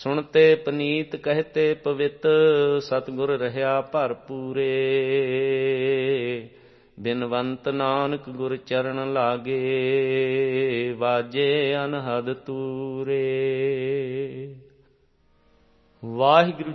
ਸੁਣਤੇ ਪਨੀਤ ਕਹਤੇ ਪਵਿੱਤ, ਸਤਿਗੁਰ ਰਹਿਆ ਭਰਪੂਰੇ। ਬਿਨਵੰਤ ਨਾਨਕ ਗੁਰ ਚਰਨ ਲਾਗੇ, ਵਾਜੇ ਅਨਹਦ ਤੂਰੇ। ਵਾਹਿਗੁਰੂ